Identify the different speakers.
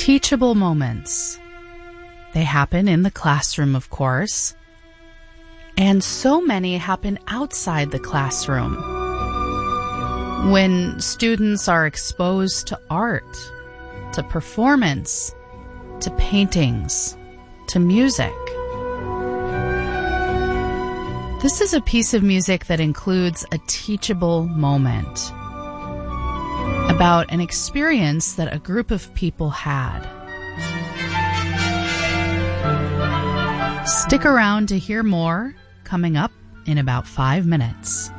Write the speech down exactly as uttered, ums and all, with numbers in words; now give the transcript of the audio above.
Speaker 1: Teachable moments. They happen in the classroom, of course, and so many happen outside the classroom. When students are exposed to art, to performance, to paintings, to music. This is a piece of music that includes a teachable moment about an experience that a group of people had. Stick around to hear more coming up in about five minutes.